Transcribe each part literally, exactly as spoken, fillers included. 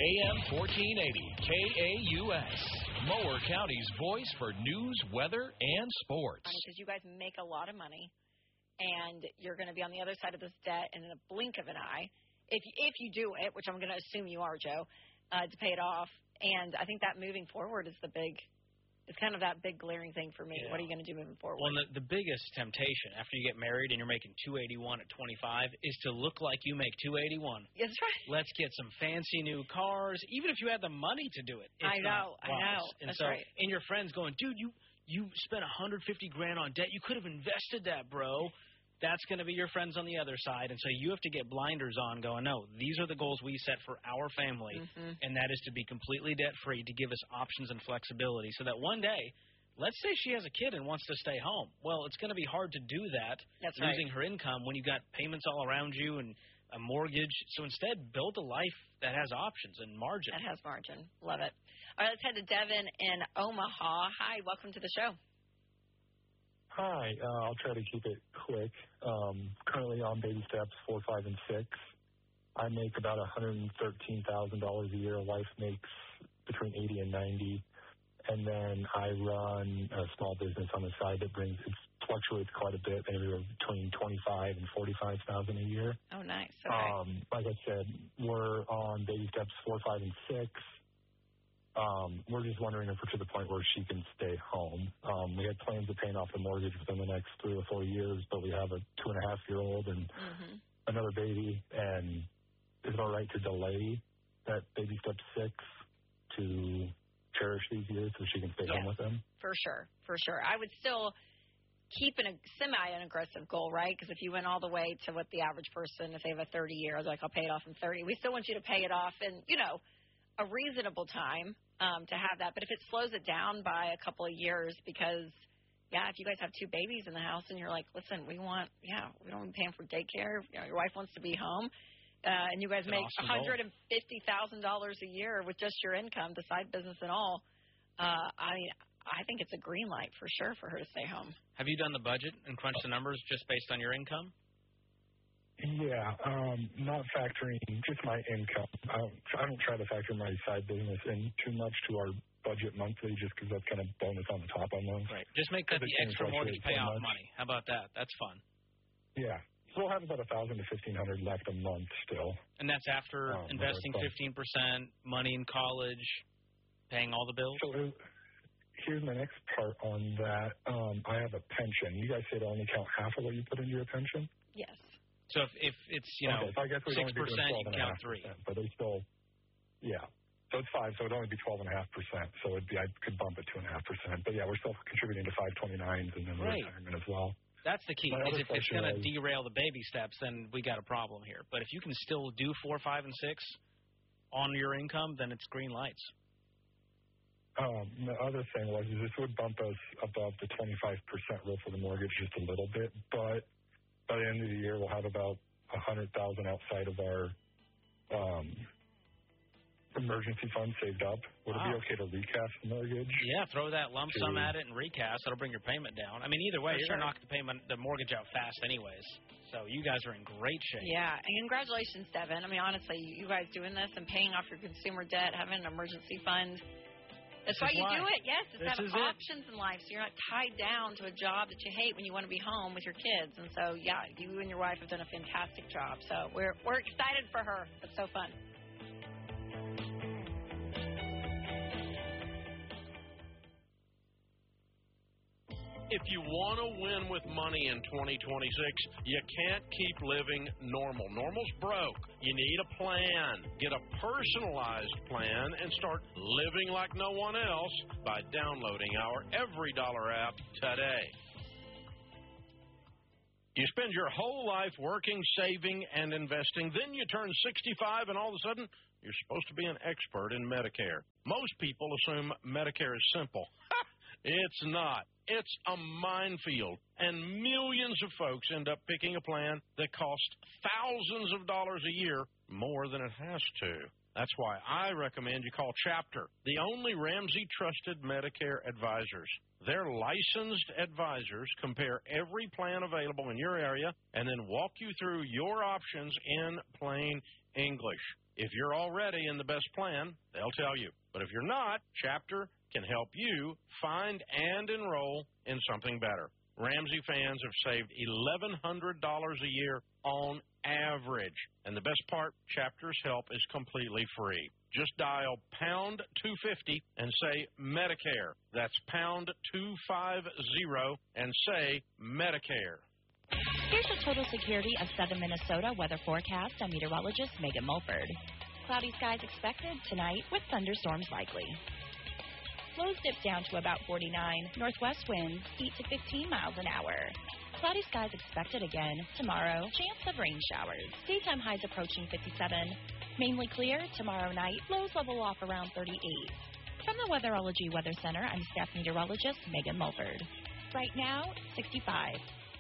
A M fourteen eighty, K A U S, Mower County's voice for news, weather, and sports. Because you guys make a lot of money, and you're going to be on the other side of this debt in a blink of an eye, if if you do it, which I'm going to assume you are, Joe, uh, to pay it off. And I think that moving forward is the big It's kind of that big glaring thing for me. Yeah. What are you going to do moving forward? Well, the, the biggest temptation after you get married and you're making two eighty-one at twenty-five is to look like you make two eighty-one. That's right. Let's get some fancy new cars, even if you had the money to do it. It's I know, I know. And That's so, right. and your friends going, dude, you you spent one hundred fifty grand on debt. You could have invested that, bro. That's going to be your friends on the other side. And so you have to get blinders on going, no, these are the goals we set for our family, mm-hmm. and that is to be completely debt-free, to give us options and flexibility so that one day, let's say she has a kid and wants to stay home. Well, it's going to be hard to do that, That's losing right. her income when you've got payments all around you and a mortgage. So instead, build a life that has options and margin. That has margin. Love it. All right, let's head to Devin in Omaha. Hi, welcome to the show. Hi, uh, I'll try to keep it quick. Um, currently on baby steps four, five, and six. I make about one hundred thirteen thousand dollars a year. Wife makes between eighty and ninety. And then I run a small business on the side that brings, it fluctuates quite a bit, maybe between twenty-five and forty-five thousand a year. Oh, nice. Okay. Um, like I said, we're on baby steps four, five, and six. Um, we're just wondering if we're to the point where she can stay home. Um, we had plans of paying off the mortgage within the next three or four years, but we have a two and a half year old and mm-hmm. another baby. And is it all right to delay that baby step six to cherish these years so she can stay yes, home with them? For sure, for sure. I would still keep an, a semi an aggressive goal, right? Because if you went all the way to what the average person, if they have a thirty year, I was like, I'll pay it off in thirty. We still want you to pay it off in, you know, a reasonable time um, to have that. But if it slows it down by a couple of years, because yeah, if you guys have two babies in the house and you're like, listen, we want, yeah, we don't want to be paying for daycare. You know, your wife wants to be home. Uh, and you guys make awesome one hundred fifty thousand dollars a year with just your income, the side business and all. Uh, I mean, I think it's a green light for sure for her to stay home. Have you done the budget and crunched the numbers just based on your income? Yeah, um, not factoring just my income. I don't, I don't try to factor my side business in too much to our budget monthly just because that's kind of bonus on the top on those. Right. Just make that the extra mortgage payoff money. How about that? That's fun. Yeah. So we'll have about a thousand to fifteen hundred left a month still. And that's after um, investing fifteen percent, money in college, paying all the bills? So uh, here's my next part on that. Um, I have a pension. You guys say to only count half of what you put into your pension? Yes. So if, if it's, you know, okay, so I guess six percent, you can count three. But they still, yeah. So it's five, so it would only be twelve point five percent. So it'd be, I could bump it to two point five percent. But, yeah, we're still contributing to five twenty-nines and then right. retirement as well. That's the key. My is if it's going to is, derail the baby steps, then we got a problem here. But if you can still do four, five, and six on your income, then it's green lights. Um, the other thing was is this would bump us above the twenty-five percent rule for the mortgage just a little bit. But by the end of the year, we'll have about one hundred thousand dollars outside of our um, emergency fund saved up. Would wow. it be okay to recast the mortgage? Yeah, throw that lump to, sum at it and recast. That'll bring your payment down. I mean, either way, For you're sure. going to knock the payment, the mortgage out fast anyways. So you guys are in great shape. Yeah, and congratulations, Devin. I mean, honestly, you guys doing this and paying off your consumer debt, having an emergency fund. That's This why you why. do it. Yes, it's This having is it. options in life, so you're not tied down to a job that you hate when you want to be home with your kids. And so, yeah, you and your wife have done a fantastic job. So we're we're excited for her. It's so fun. If you want to win with money in twenty twenty-six, you can't keep living normal. Normal's broke. You need a plan. Get a personalized plan and start living like no one else by downloading our Every Dollar app today. You spend your whole life working, saving, and investing. Then you turn sixty-five, and all of a sudden, you're supposed to be an expert in Medicare. Most people assume Medicare is simple. It's not. It's a minefield, and millions of folks end up picking a plan that costs thousands of dollars a year more than it has to. That's why I recommend you call Chapter, the only Ramsey-trusted Medicare advisors. Their licensed advisors compare every plan available in your area and then walk you through your options in plain English. If you're already in the best plan, they'll tell you. But if you're not, Chapter can help you find and enroll in something better. Ramsey fans have saved eleven hundred dollars a year on average. And the best part, Chapter's help is completely free. Just dial pound two fifty and say Medicare. That's pound two fifty and say Medicare. Here's the total security of southern Minnesota weather forecast. I'm meteorologist Megan Mulford. Cloudy skies expected tonight with thunderstorms likely. Lows dip down to about forty-nine. Northwest winds eight to fifteen miles an hour. Cloudy skies expected again tomorrow. Chance of rain showers. Daytime highs approaching fifty-seven. Mainly clear tomorrow night. Lows level off around thirty-eight. From the Weatherology Weather Center, I'm staff meteorologist Megan Mulford. Right now, sixty-five.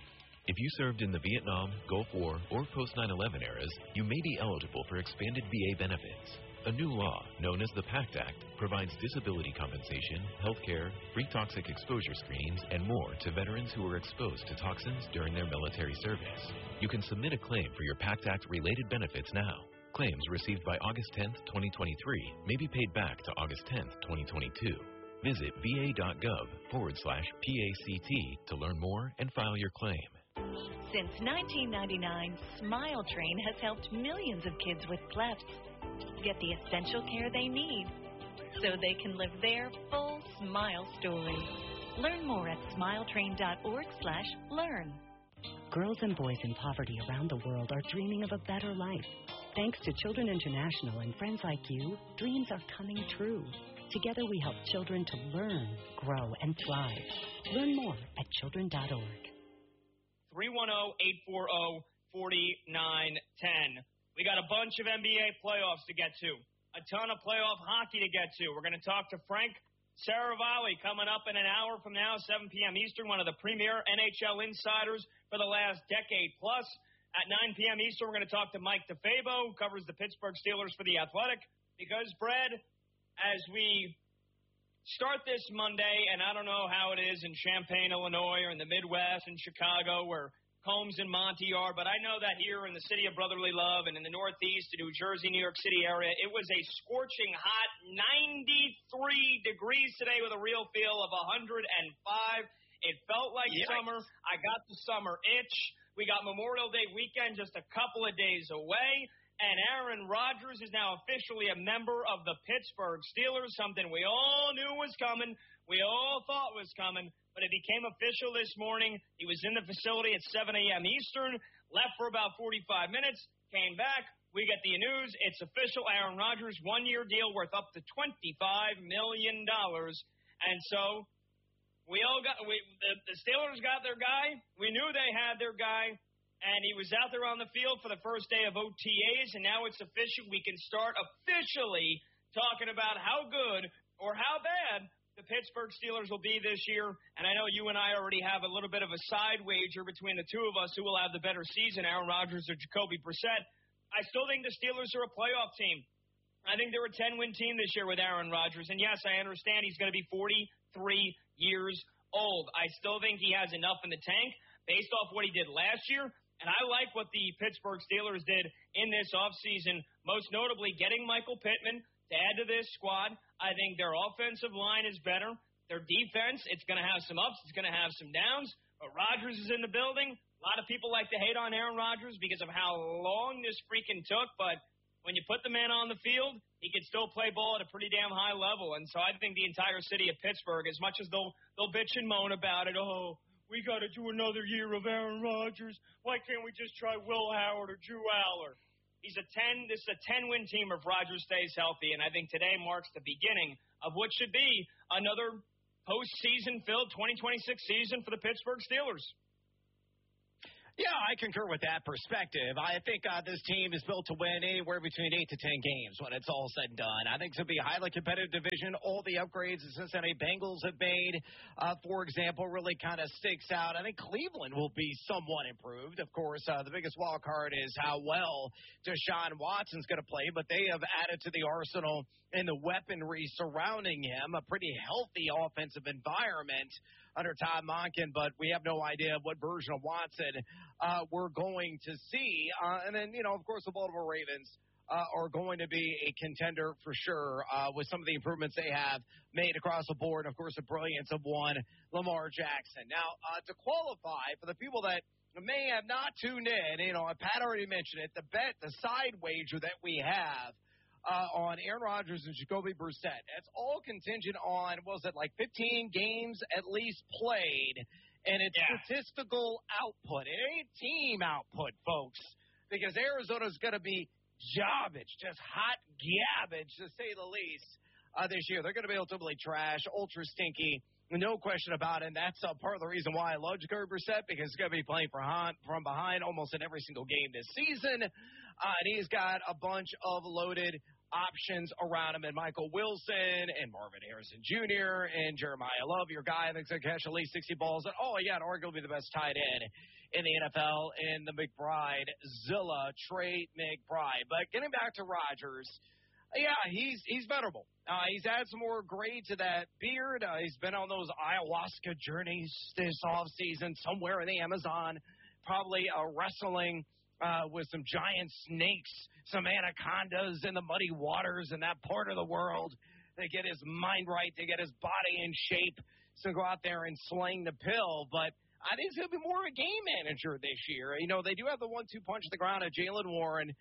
If you served in the Vietnam, Gulf War, or post nine eleven eras, you may be eligible for expanded V A benefits. A new law, known as the PACT Act, provides disability compensation, health care, free toxic exposure screenings, and more to veterans who were exposed to toxins during their military service. You can submit a claim for your PACT Act-related benefits now. Claims received by August tenth, twenty twenty-three may be paid back to August tenth, twenty twenty-two. Visit va.gov forward slash PACT to learn more and file your claim. Since nineteen ninety-nine, Smile Train has helped millions of kids with clefts get the essential care they need so they can live their full smile story. Learn more at smiletrain.org slash learn. Girls and boys in poverty around the world are dreaming of a better life. Thanks to Children International and friends like you, dreams are coming true. Together we help children to learn, grow, and thrive. Learn more at children dot org. three one zero, eight four zero, four nine one zero. We got a bunch of N B A playoffs to get to, a ton of playoff hockey to get to. We're going to talk to Frank Saravalli coming up in an hour from now, seven p.m. Eastern, one of the premier N H L insiders for the last decade plus. At nine p.m. Eastern, we're going to talk to Mike DeFabo, who covers the Pittsburgh Steelers for The Athletic. Because, Brad, as we start this Monday, and I don't know how it is in Champaign, Illinois, or in the Midwest, in Chicago, where Combs and Monty are, but I know that here in the city of brotherly love and in the Northeast, the New Jersey, New York City area, it was a scorching hot ninety-three degrees today with a real feel of one hundred five. It felt like Yikes. summer. I got the summer itch. We got Memorial Day weekend just a couple of days away, and Aaron Rodgers is now officially a member of the Pittsburgh Steelers, something we all knew was coming, we all thought was coming. But it became official this morning. He was in the facility at seven a.m. Eastern, left for about forty-five minutes, came back. We get the news. It's official. Aaron Rodgers, one-year deal worth up to twenty-five million dollars. And so we all got we, the, the Steelers got their guy. We knew they had their guy. And he was out there on the field for the first day of O T As. And now it's official. We can start officially talking about how good or how bad the Pittsburgh Steelers will be this year, and I know you and I already have a little bit of a side wager between the two of us who will have the better season, Aaron Rodgers or Jacoby Brissett. I still think the Steelers are a playoff team. I think they're a ten-win team this year with Aaron Rodgers, and yes, I understand he's going to be forty-three years old. I still think he has enough in the tank based off what he did last year, and I like what the Pittsburgh Steelers did in this offseason, most notably getting Michael Pittman to add to this squad. I think their offensive line is better. Their defense, it's going to have some ups, it's going to have some downs. But Rodgers is in the building. A lot of people like to hate on Aaron Rodgers because of how long this freaking took. But when you put the man on the field, he can still play ball at a pretty damn high level. And so I think the entire city of Pittsburgh, as much as they'll they'll bitch and moan about it, oh, we got to do another year of Aaron Rodgers. Why can't we just try Will Howard or Drew Aller? He's a ten. This is a ten-win team if Rodgers stays healthy, and I think today marks the beginning of what should be another postseason-filled twenty twenty-six season for the Pittsburgh Steelers. Yeah, I concur with that perspective. I think uh, this team is built to win anywhere between eight to ten games when it's all said and done. I think it's going to be a highly competitive division. All the upgrades the Cincinnati Bengals have made, uh, for example, really kind of sticks out. I think Cleveland will be somewhat improved. Of course, uh, the biggest wild card is how well Deshaun Watson's going to play, but they have added to the arsenal and the weaponry surrounding him, a pretty healthy offensive environment under Todd Monken, but we have no idea what version of Watson uh, we're going to see. Uh, and then, you know, of course, the Baltimore Ravens uh, are going to be a contender for sure uh, with some of the improvements they have made across the board. And, of course, the brilliance of one Lamar Jackson. Now, uh, to qualify, for the people that may have not tuned in, you know, Pat already mentioned it, the bet, the side wager that we have Uh, on Aaron Rodgers and Jacoby Brissett. That's all contingent on, what was it, like fifteen games at least played, and it's yeah. statistical output. It ain't team output, folks, because Arizona's going to be garbage, just hot garbage, to say the least, uh, this year. They're going to be ultimately trash, ultra stinky, no question about it, and that's uh, part of the reason why I love Jacoby Brissett, because he's going to be playing for Han, from behind almost in every single game this season, uh, and he's got a bunch of loaded options around him, and Michael Wilson and Marvin Harrison Junior and Jeremiah Love, your guy, I think he's going to catch at least sixty balls, and oh, yeah, and arguably the best tight end in the N F L in the McBride Zilla, Trey McBride. But getting back to Rodgers, yeah, he's he's venerable. Uh, he's added some more gray to that beard. Uh, he's been on those ayahuasca journeys this offseason somewhere in the Amazon, probably uh, wrestling uh, with some giant snakes, some anacondas in the muddy waters in that part of the world to get his mind right, to get his body in shape, to go out there and sling the pill. But I think he's going to be more of a game manager this year. You know, they do have the one two punch at the ground of Jaylen Warren,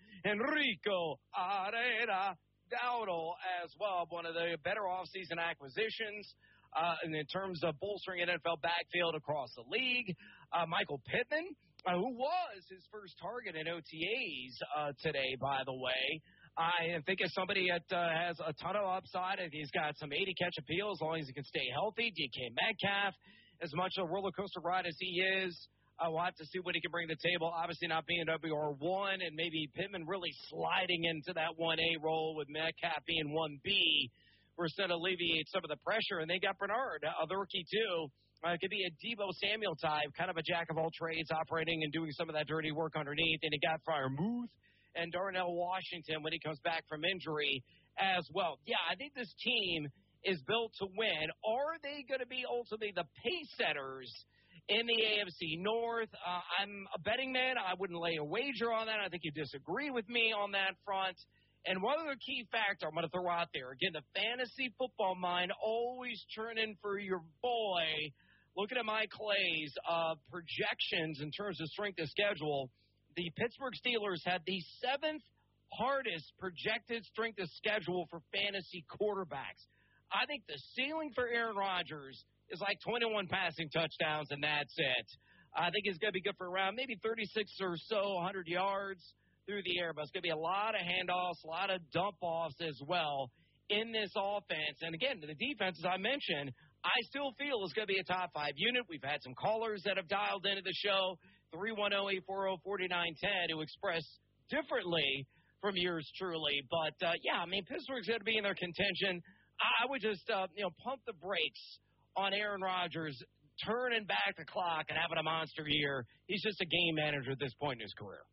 Enrico Arena Dowdle as well, one of the better offseason acquisitions uh, in terms of bolstering an N F L backfield across the league. Uh, Michael Pittman, uh, who was his first target in O T As uh, today, by the way. I think as somebody that uh, has a ton of upside, and he's got some eighty-catch appeal as long as he can stay healthy. D K Metcalf, as much a roller coaster ride as he is, uh, we'll have to see what he can bring to the table. Obviously not being W R one, and maybe Pittman really sliding into that one A role with Metcalf being one B, where instead alleviate some of the pressure. And they got Bernard, uh, the rookie too. Uh, it could be a Deebo Samuel type, kind of a jack of all trades, operating and doing some of that dirty work underneath. And he got Freiermuth and Darnell Washington when he comes back from injury as well. Yeah, I think this team is built to win. Are they going to be ultimately the pace setters in the A F C North? Uh, I'm a betting man. I wouldn't lay a wager on that. I think you disagree with me on that front. And one other key factor I'm going to throw out there, again, the fantasy football mind always churning for your boy. Looking at Mike Clay's uh, projections in terms of strength of schedule, the Pittsburgh Steelers had the seventh hardest projected strength of schedule for fantasy quarterbacks. I think the ceiling for Aaron Rodgers is like twenty-one passing touchdowns, and that's it. I think it's going to be good for around maybe thirty-six or so hundred yards through the air, but it's going to be a lot of handoffs, a lot of dump-offs as well in this offense. And, again, the defense, as I mentioned, I still feel is going to be a top five unit. We've had some callers that have dialed into the show, three one zero, eight four zero, four nine one zero, who express differently from yours truly. But, uh, yeah, I mean, Pittsburgh's going to be in their contention. I would just, uh, you know, pump the brakes on Aaron Rodgers, turning back the clock and having a monster year. He's just a game manager at this point in his career.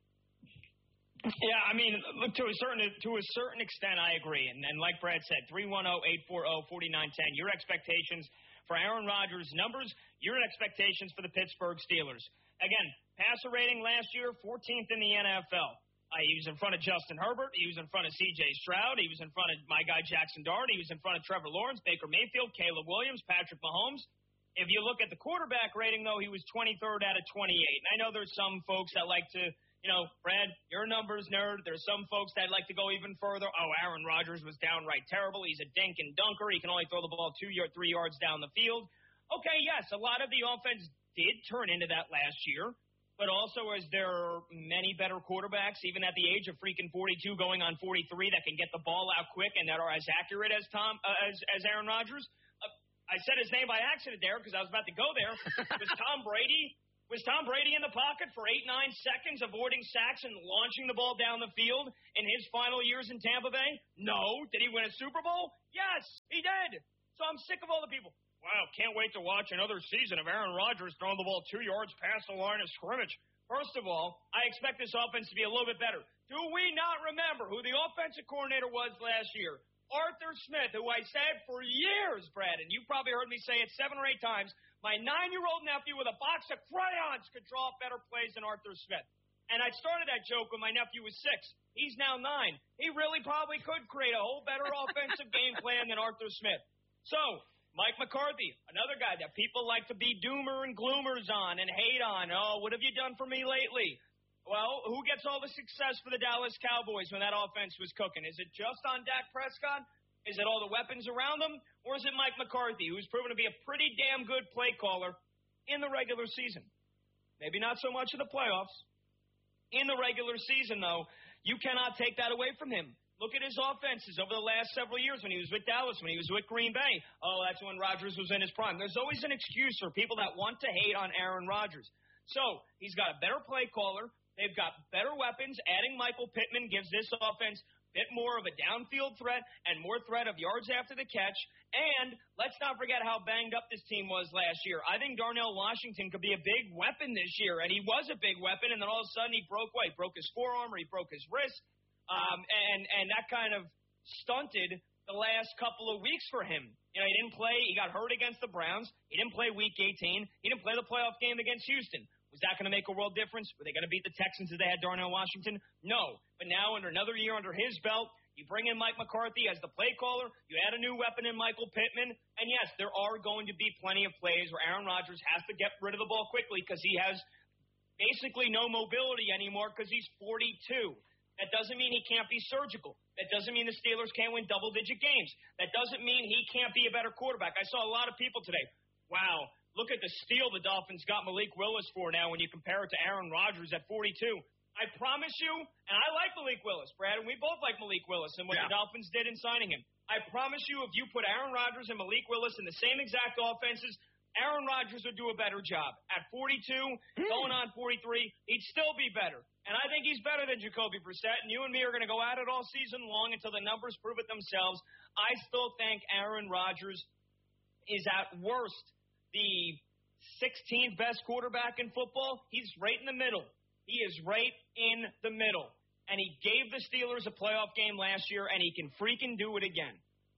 Yeah, I mean, look, to a certain to a certain extent, I agree. And, and like Brad said, three one zero, eight four zero, four nine one zero, your expectations for Aaron Rodgers' numbers, your expectations for the Pittsburgh Steelers. Again, passer rating last year, fourteenth in the N F L. Uh, he was in front of Justin Herbert. He was in front of C J Stroud. He was in front of my guy Jackson Dart. He was in front of Trevor Lawrence, Baker Mayfield, Caleb Williams, Patrick Mahomes. If you look at the quarterback rating, though, he was twenty-third out of twenty-eight. And I know there's some folks that like to, you know, Brad, you're a numbers nerd. There's some folks that like to go even further. Oh, Aaron Rodgers was downright terrible. He's a dink and dunker. He can only throw the ball two or three yards down the field. Okay, yes, a lot of the offense did turn into that last year. But also, as there are many better quarterbacks, even at the age of freaking forty-two, going on forty-three, that can get the ball out quick and that are as accurate as Tom uh, as as Aaron Rodgers. Uh, I said his name by accident there because I was about to go there. It was Tom Brady, Was Tom Brady in the pocket for eight, nine seconds, avoiding sacks and launching the ball down the field in his final years in Tampa Bay? No. Did he win a Super Bowl? Yes, he did. So I'm sick of all the people. Wow, can't wait to watch another season of Aaron Rodgers throwing the ball two yards past the line of scrimmage. First of all, I expect this offense to be a little bit better. Do we not remember who the offensive coordinator was last year? Arthur Smith, who I said for years, Brad, and you probably heard me say it seven or eight times, my nine-year-old nephew with a box of crayons could draw up better plays than Arthur Smith. And I started that joke when my nephew was six. He's now nine. He really probably could create a whole better offensive game plan than Arthur Smith. So, Mike McCarthy, another guy that people like to be doomer and gloomers on and hate on. Oh, what have you done for me lately? Well, who gets all the success for the Dallas Cowboys when that offense was cooking? Is it just on Dak Prescott? Is it all the weapons around them? Or is it Mike McCarthy, who's proven to be a pretty damn good play caller in the regular season? Maybe not so much in the playoffs. In the regular season, though, you cannot take that away from him. Look at his offenses over the last several years when he was with Dallas, when he was with Green Bay. Oh, that's when Rodgers was in his prime. There's always an excuse for people that want to hate on Aaron Rodgers. So he's got a better play caller. They've got better weapons. Adding Michael Pittman gives this offense a bit more of a downfield threat and more threat of yards after the catch. And let's not forget how banged up this team was last year. I think Darnell Washington could be a big weapon this year, and he was a big weapon, and then all of a sudden he broke what? He broke his forearm or he broke his wrist, um, and, and that kind of stunted the last couple of weeks for him. You know, he didn't play. He got hurt against the Browns. He didn't play Week eighteen. He didn't play the playoff game against Houston. Was that going to make a world difference? Were they going to beat the Texans if they had Darnell Washington? No. But now, under another year under his belt, you bring in Mike McCarthy as the play caller. You add a new weapon in Michael Pittman. And, yes, there are going to be plenty of plays where Aaron Rodgers has to get rid of the ball quickly because he has basically no mobility anymore because he's forty-two. That doesn't mean he can't be surgical. That doesn't mean the Steelers can't win double-digit games. That doesn't mean he can't be a better quarterback. I saw a lot of people today. Wow. Look at the steal the Dolphins got Malik Willis for now when you compare it to Aaron Rodgers at forty-two. I promise you, and I like Malik Willis, Brad, and we both like Malik Willis and what yeah. the Dolphins did in signing him. I promise you, if you put Aaron Rodgers and Malik Willis in the same exact offenses, Aaron Rodgers would do a better job. At forty-two, mm. going on forty-three, he'd still be better. And I think he's better than Jacoby Brissett, and you and me are going to go at it all season long until the numbers prove it themselves. I still think Aaron Rodgers is at worst the sixteenth best quarterback in football. He's right in the middle. He is right in the middle. And he gave the Steelers a playoff game last year, and he can freaking do it again.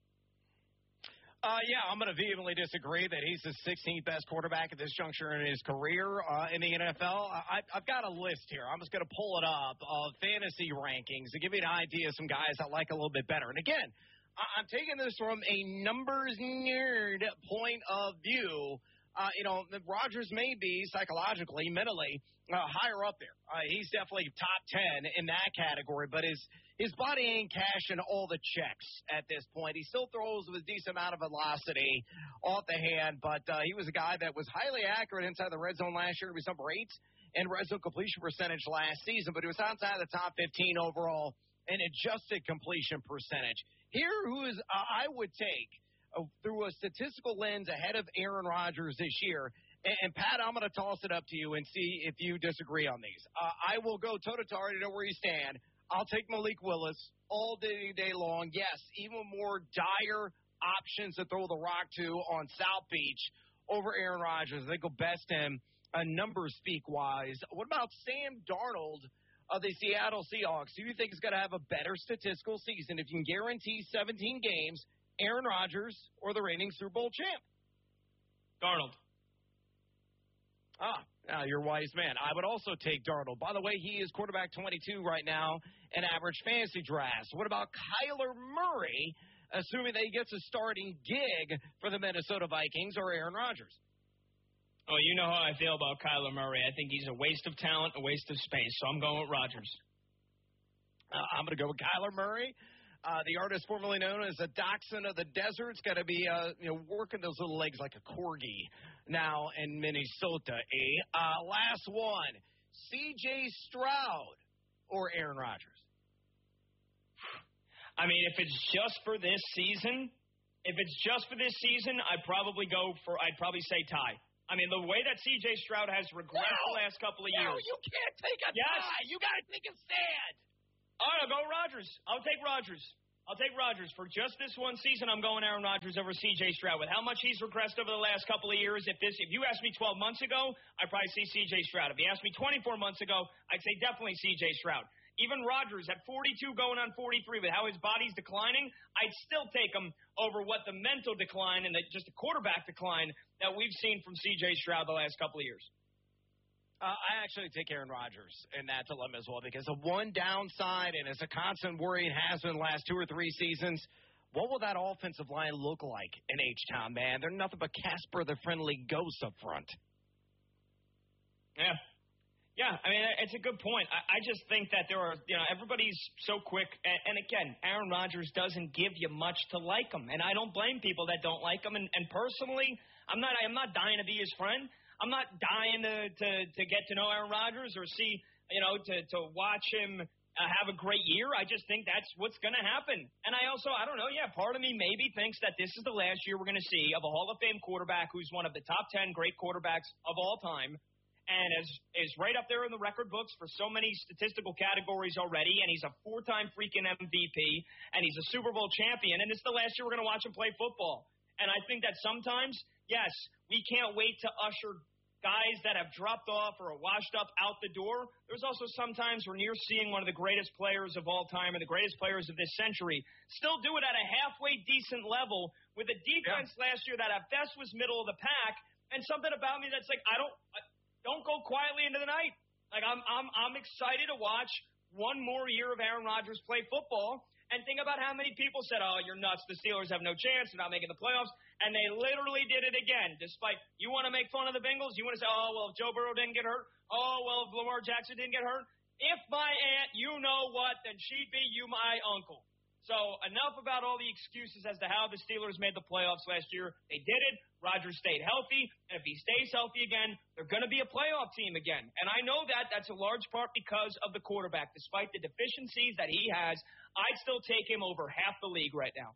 Uh, yeah, I'm going to vehemently disagree that he's the sixteenth best quarterback at this juncture in his career uh, in the N F L. I, I've got a list here. I'm just going to pull it up of fantasy rankings to give you an idea of some guys I like a little bit better. And again, I'm taking this from a numbers nerd point of view. Uh, you know, Rodgers may be psychologically, mentally uh, higher up there. Uh, he's definitely top ten in that category, but his his body ain't cashing all the checks at this point. He still throws with a decent amount of velocity off the hand, but uh, he was a guy that was highly accurate inside the red zone last year. He was number eight in red zone completion percentage last season, but he was outside the top fifteen overall in adjusted completion percentage. Here, who is uh, I would take Uh, through a statistical lens ahead of Aaron Rodgers this year. And, and Pat, I'm going to toss it up to you and see if you disagree on these. Uh, I will go toe-to-toe. I already know where you stand. I'll take Malik Willis all day, day long. Yes, even more dire options to throw the rock to on South Beach over Aaron Rodgers. They go best him uh, numbers speak-wise. What about Sam Darnold of the Seattle Seahawks? Do you think he's going to have a better statistical season if you can guarantee seventeen games, Aaron Rodgers or the reigning Super Bowl champ? Darnold. Ah, now you're a wise man. I would also take Darnold. By the way, he is quarterback twenty-two right now in average fantasy drafts. What about Kyler Murray, assuming that he gets a starting gig for the Minnesota Vikings, or Aaron Rodgers? Oh, you know how I feel about Kyler Murray. I think he's a waste of talent, a waste of space, so I'm going with Rodgers. Uh, I'm going to go with Kyler Murray. Uh, the artist formerly known as the Dachshund of the Desert is going to be uh, you know, working those little legs like a corgi now in Minnesota. Eh? Uh, last one, C J Stroud or Aaron Rodgers? I mean, if it's just for this season, if it's just for this season, I'd probably go for, I'd probably say tie. I mean, the way that C J Stroud has regressed No! the last couple of No, years. you can't take a Yes. tie. You got to take a stand. All right, I'll go Rodgers. I'll take Rodgers. I'll take Rodgers. For just this one season, I'm going Aaron Rodgers over C J Stroud. With how much he's regressed over the last couple of years, if this, if you asked me twelve months ago, I'd probably see C J Stroud. If you asked me twenty-four months ago, I'd say definitely C J Stroud. Even Rodgers at forty-two going on forty-three, with how his body's declining, I'd still take him over what the mental decline and the, just the quarterback decline that we've seen from C J Stroud the last couple of years. Uh, I actually take Aaron Rodgers in that dilemma as well, because the one downside, and it's a constant worry and has been the last two or three seasons, what will that offensive line look like in H-Town, man? They're nothing but Casper the Friendly Ghost up front. Yeah. Yeah, I mean, it's a good point. I, I just think that there are, you know, everybody's so quick. And, and again, Aaron Rodgers doesn't give you much to like him. And I don't blame people that don't like him. And, and personally, I'm not I'm not dying to be his friend. I'm not dying to, to, to get to know Aaron Rodgers or see, you know, to, to watch him uh, have a great year. I just think that's what's going to happen. And I also, I don't know, yeah, part of me maybe thinks that this is the last year we're going to see of a Hall of Fame quarterback who's one of the top ten great quarterbacks of all time. And is is right up there in the record books for so many statistical categories already, and he's a four-time freaking M V P, and he's a Super Bowl champion, and it's the last year we're going to watch him play football. And I think that sometimes, yes, we can't wait to usher guys that have dropped off or are washed up out the door. There's also sometimes when you're seeing one of the greatest players of all time and the greatest players of this century still do it at a halfway decent level with a defense yeah. last year that at best was middle of the pack, and something about me that's like, I don't – Don't go quietly into the night. Like I'm, I'm, I'm excited to watch one more year of Aaron Rodgers play football, and think about how many people said, "Oh, you're nuts. The Steelers have no chance. They're not making the playoffs," and they literally did it again. Despite you want to make fun of the Bengals, you want to say, "Oh, well, if Joe Burrow didn't get hurt. Oh, well, if Lamar Jackson didn't get hurt. If my aunt, you know what, then she'd be you my uncle." So enough about all the excuses as to how the Steelers made the playoffs last year. They did it. Rodgers stayed healthy, and if he stays healthy again, they're going to be a playoff team again. And I know that that's a large part because of the quarterback. Despite the deficiencies that he has, I'd still take him over half the league right now.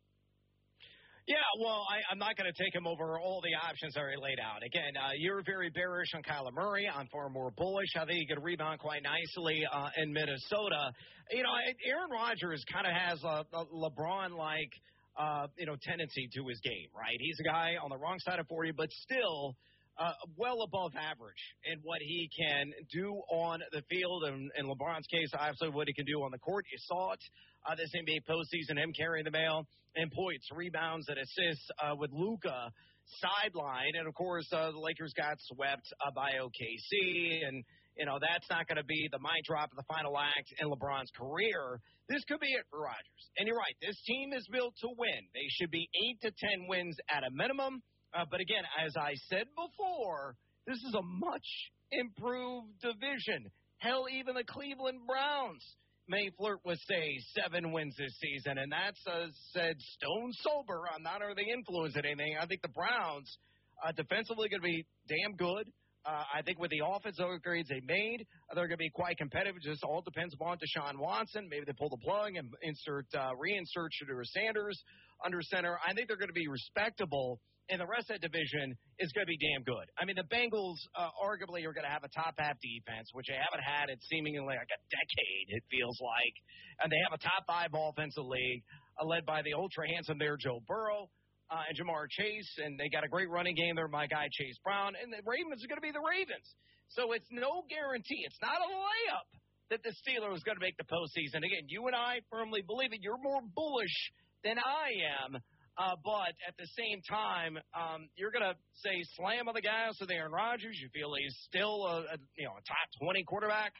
Yeah, well, I, I'm not going to take him over all the options that are laid out. Again, uh, you're very bearish on Kyler Murray. I'm far more bullish. I think he could rebound quite nicely uh, in Minnesota. You know, Aaron Rodgers kind of has a, a LeBron-like, uh, you know, tendency to his game, right? He's a guy on the wrong side of forty, but still uh, well above average in what he can do on the field. And in LeBron's case, obviously what he can do on the court. You saw it uh, this N B A postseason, him carrying the mail and points, rebounds, and assists uh, with Luka sideline. And, of course, uh, the Lakers got swept uh, by O K C, and, you know, that's not going to be the mic drop of the final act in LeBron's career. This could be it for Rodgers. And you're right, this team is built to win. They should be eight to ten wins at a minimum. Uh, but, again, as I said before, this is a much improved division. Hell, even the Cleveland Browns may flirt with, say, seven wins this season, and that's uh, said stone sober. I'm not under the influence of anything. I think the Browns uh, defensively going to be damn good. Uh, I think with the offensive upgrades they made, they're going to be quite competitive. It just all depends upon Deshaun Watson. Maybe they pull the plug and insert, uh, reinsert Shedeur Sanders under center. I think they're going to be respectable. And the rest of that division is going to be damn good. I mean, the Bengals uh, arguably are going to have a top-half defense, which they haven't had in seemingly like a decade, it feels like. And they have a top-five offensive league uh, led by the ultra-handsome there, Joe Burrow uh, and Jamar Chase. And they got a great running game there, my guy Chase Brown. And the Ravens are going to be the Ravens. So it's no guarantee. It's not a layup that the Steelers are going to make the postseason. Again, you and I firmly believe it. You're more bullish than I am. Uh, but at the same time, um, you're going to say slam on the gas with Aaron Rodgers. You feel he's still a, a you know a top twenty quarterback.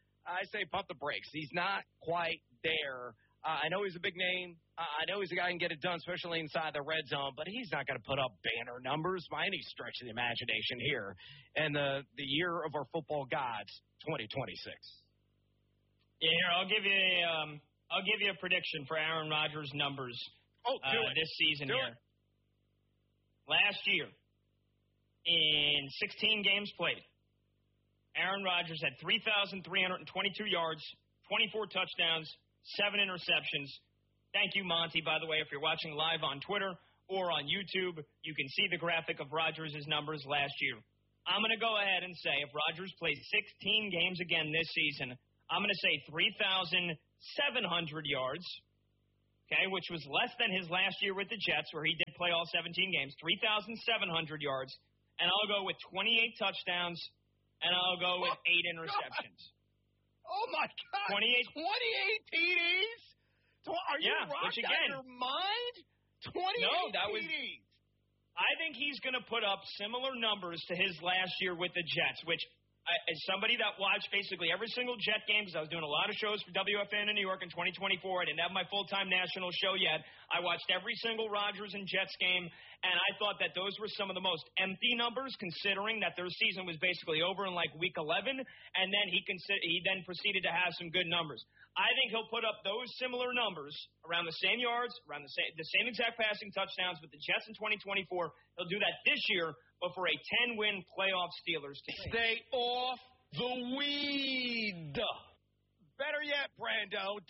I say pump the brakes. He's not quite there. Uh, I know he's a big name. Uh, I know he's a guy who can get it done, especially inside the red zone. But he's not going to put up banner numbers by any stretch of the imagination here in the the year of our football gods, twenty twenty-six. Yeah, here I'll give you a um, I'll give you a prediction for Aaron Rodgers' numbers. Oh, uh, this season do here. It. Last year, in sixteen games played, Aaron Rodgers had three thousand three hundred twenty-two yards, twenty-four touchdowns, seven interceptions. Thank you, Monty, by the way, if you're watching live on Twitter or on YouTube. You can see the graphic of Rodgers' numbers last year. I'm going to go ahead and say if Rodgers plays sixteen games again this season, I'm going to say three thousand seven hundred yards, okay, which was less than his last year with the Jets where he did play all seventeen games, three thousand seven hundred yards, and I'll go with twenty-eight touchdowns, and I'll go with Oh, eight interceptions. God. Oh, my God. twenty-eight twenty-eight T Ds? Are you Yeah, rocked which again, out of your mind? twenty-eight No, that was- T Ds. I think he's going to put up similar numbers to his last year with the Jets, which, I, as somebody that watched basically every single Jet game, because I was doing a lot of shows for W F N in New York in twenty twenty-four. I didn't have my full-time national show yet. I watched every single Rodgers and Jets game, and I thought that those were some of the most empty numbers, considering that their season was basically over in like week eleven, and then he consi- he then proceeded to have some good numbers. I think he'll put up those similar numbers, around the same yards, around the same, the same exact passing touchdowns with the Jets in twenty twenty-four. He'll do that this year, but for a ten-win playoff Steelers team. Stay off the weed. Better yet, Brando.